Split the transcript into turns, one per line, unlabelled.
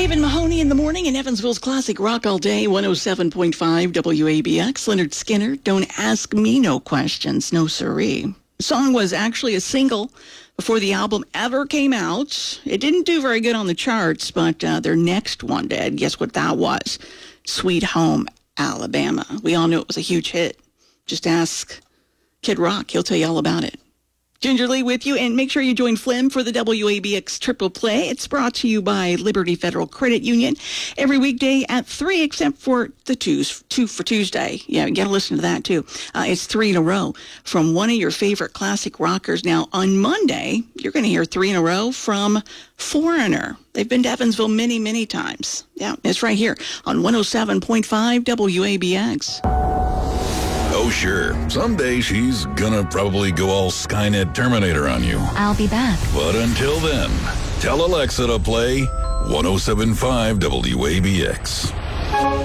Dave and Mahoney in the morning in Evansville's Classic Rock All Day, 107.5 WABX. Leonard Skinner, Don't Ask Me No Questions, no siree. The song was actually a single before the album ever came out. It didn't do very good on the charts, but their next one did. Guess what that was? Sweet Home Alabama. We all knew it was a huge hit. Just ask Kid Rock. He'll tell you all about it. Ginger Lee with you, and make sure you join Flim for the WABX Triple Play. It's brought to you by Liberty Federal Credit Union every weekday at 3, except for the 2 for Tuesday. Yeah, you got to listen to that, too. It's 3 in a row from one of your favorite classic rockers. Now, on Monday, you're going to hear 3 in a row from Foreigner. They've been to Evansville many, many times. Yeah, it's right here on 107.5 WABX.
Oh, sure. Someday she's gonna probably go all Skynet Terminator on you.
I'll be back.
But until then, tell Alexa to play 107.5 WABX.